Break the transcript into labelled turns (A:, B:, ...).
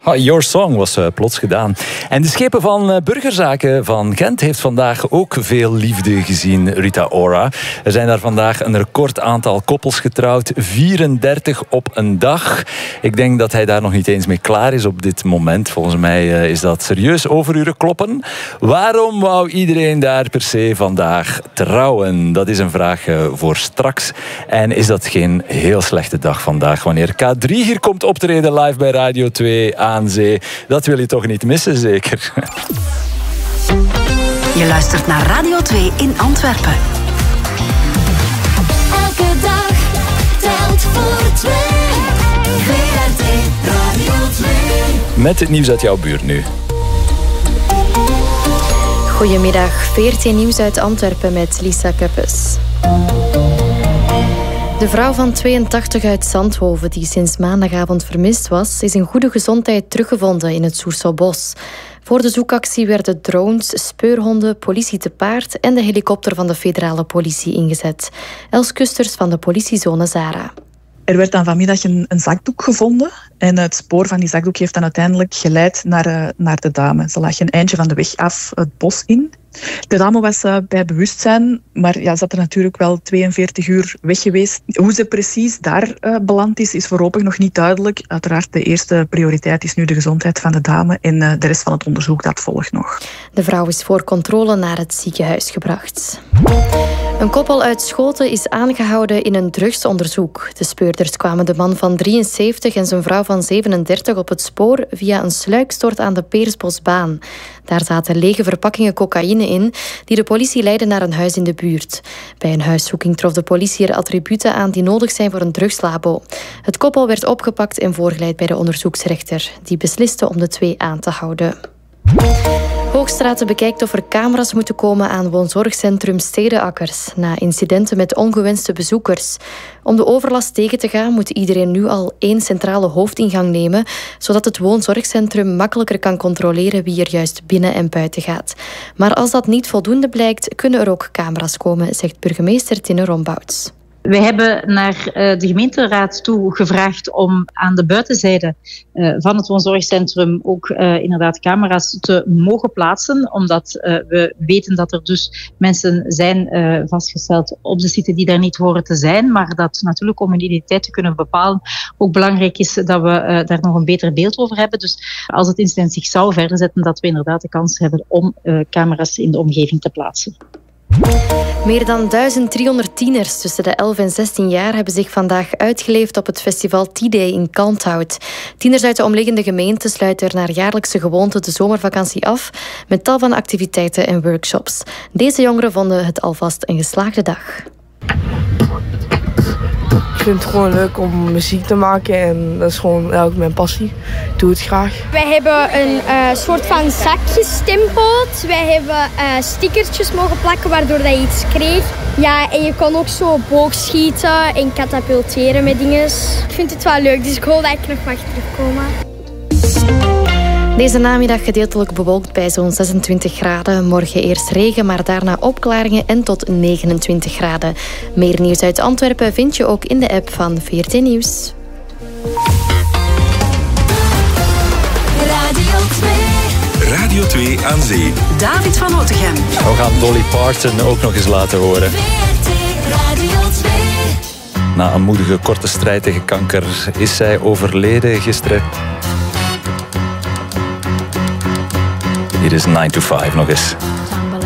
A: Your Song was plots gedaan. En de schepen van Burgerzaken van Gent heeft vandaag ook veel liefde gezien, Rita Ora. Er zijn daar vandaag een record aantal koppels getrouwd. 34 op een dag. Ik denk dat hij daar nog niet eens mee klaar is op dit moment. Volgens mij is dat serieus overuren kloppen. Waarom wou iedereen daar per se vandaag trouwen? Dat is een vraag voor straks. En is dat geen heel slechte dag vandaag, wanneer K3 hier komt optreden live bij Radio 2 aan zee? Dat wil je toch niet missen, zeker?
B: Je luistert naar Radio 2 in Antwerpen.
C: Elke dag telt voor twee. VRT Radio 2.
A: Met het nieuws uit jouw buurt nu.
D: Goedemiddag, VRT Nieuws uit Antwerpen met Lisa Keppes. De vrouw van 82 uit Zandhoven, die sinds maandagavond vermist was, is in goede gezondheid teruggevonden in het Soerselbos. Voor de zoekactie werden drones, speurhonden, politie te paard en de helikopter van de federale politie ingezet. Els Kusters van de politiezone Zara.
E: Er werd dan vanmiddag een zakdoek gevonden en het spoor van die zakdoek heeft dan uiteindelijk geleid naar de dame. Ze lag een eindje van de weg af het bos in. De dame was bij bewustzijn, maar ze had er natuurlijk wel 42 uur weg geweest. Hoe ze precies daar beland is voorlopig nog niet duidelijk. Uiteraard, de eerste prioriteit is nu de gezondheid van de dame en de rest van het onderzoek dat volgt nog.
D: De vrouw is voor controle naar het ziekenhuis gebracht. Een koppel uit Schoten is aangehouden in een drugsonderzoek. De speurders kwamen de man van 73 en zijn vrouw van 37 op het spoor via een sluikstort aan de Peersbosbaan. Daar zaten lege verpakkingen cocaïne in, die de politie leidde naar een huis in de buurt. Bij een huiszoeking trof de politie er attributen aan die nodig zijn voor een drugslabo. Het koppel werd opgepakt en voorgeleid bij de onderzoeksrechter. Die besliste om de twee aan te houden. Hoogstraten bekijkt of er camera's moeten komen aan woonzorgcentrum Stedenakkers na incidenten met ongewenste bezoekers. Om de overlast tegen te gaan moet iedereen nu al 1 centrale hoofdingang nemen, zodat het woonzorgcentrum makkelijker kan controleren wie er juist binnen en buiten gaat. Maar als dat niet voldoende blijkt, kunnen er ook camera's komen, zegt burgemeester Tinne Rombouts.
F: Wij hebben naar de gemeenteraad toe gevraagd om aan de buitenzijde van het woonzorgcentrum ook inderdaad camera's te mogen plaatsen, omdat we weten dat er dus mensen zijn vastgesteld op de site die daar niet horen te zijn, maar dat natuurlijk om hun identiteit te kunnen bepalen ook belangrijk is dat we daar nog een beter beeld over hebben. Dus als het incident zich zou verder zetten, dat we inderdaad de kans hebben om camera's in de omgeving te plaatsen.
D: Meer dan 1300 tieners tussen de 11 en 16 jaar hebben zich vandaag uitgeleefd op het festival T-Day in Kalmthout. Tieners uit de omliggende gemeenten sluiten er naar jaarlijkse gewoonte de zomervakantie af met tal van activiteiten en workshops. Deze jongeren vonden het alvast een geslaagde dag.
G: Ik vind het gewoon leuk om muziek te maken en dat is gewoon ook mijn passie. Ik doe het graag.
H: Wij hebben een soort van zak gestempeld. Wij hebben stickertjes mogen plakken waardoor dat je iets kreeg. Ja, en je kon ook zo boogschieten en katapulteren met dingen. Ik vind het wel leuk, dus ik hoop dat ik nog mag terugkomen.
D: Deze namiddag gedeeltelijk bewolkt bij zo'n 26 graden. Morgen eerst regen, maar daarna opklaringen en tot 29 graden. Meer nieuws uit Antwerpen vind je ook in de app van VRT Nieuws.
C: Radio 2
B: Radio 2 aan zee. David van Otegem.
A: We gaan Dolly Parton ook nog eens laten horen.
C: VRT Radio 2.
A: Na een moedige korte strijd tegen kanker is zij overleden gisteren. Hier is 9 to 5 nog eens.